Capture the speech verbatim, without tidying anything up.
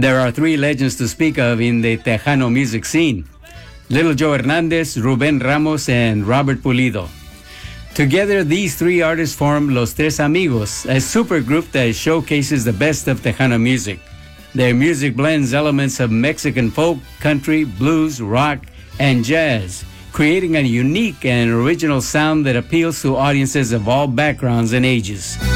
There are three legends to speak of in the Tejano music scene: Little Joe Hernandez, Ruben Ramos, and Robert Pulido. Together, these three artists form Los Tres Amigos, a supergroup that showcases the best of Tejano music. Their music blends elements of Mexican folk, country, blues, rock, and jazz, creating a unique and original sound that appeals to audiences of all backgrounds and ages.